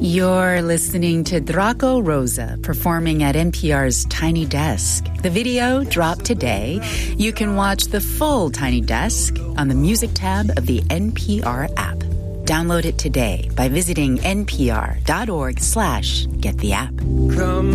You're listening to Draco Rosa performing at NPR's Tiny Desk. The video dropped today. You can watch the full Tiny Desk on the music tab of the NPR app. Download it today by visiting npr.org/get the app. Come